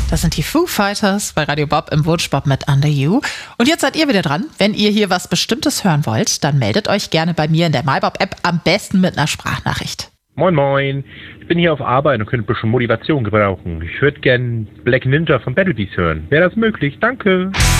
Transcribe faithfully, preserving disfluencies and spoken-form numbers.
Das sind die Foo Fighters bei Radio Bob im Wunschbob mit Under You. Und jetzt seid ihr wieder dran. Wenn ihr hier was Bestimmtes hören wollt, dann meldet euch gerne bei mir in der MyBob-App, am besten mit einer Sprachnachricht. Moin Moin, ich bin hier auf Arbeit und könnte ein bisschen Motivation gebrauchen. Ich würde gern Black Ninja von Battle Beast hören. Wäre das möglich? Danke.